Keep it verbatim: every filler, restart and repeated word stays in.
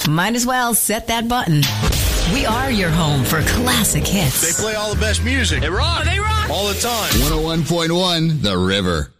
Might as well set that button. We are your home for classic hits. They play all the best music. They rock. They rock. All the time. one oh one point one The River.